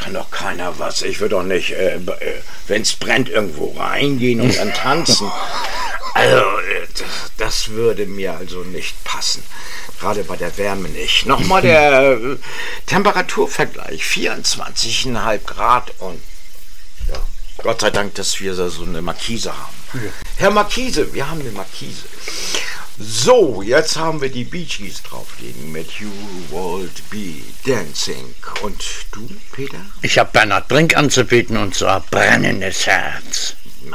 kann doch keiner was. Ich würde doch nicht, wenn's brennt, irgendwo reingehen und dann tanzen. Also, das würde mir also nicht passen. Gerade bei der Wärme nicht. Nochmal der Temperaturvergleich. 24,5 Grad und ja, Gott sei Dank, dass wir so eine Markise haben. Ja. Herr Markise, wir haben eine Markise. So, jetzt haben wir die Bee Gees draufliegen mit You Would Be Dancing. Und du, Peter? Ich habe Bernhard Brink anzubieten und zwar Brennendes Herz.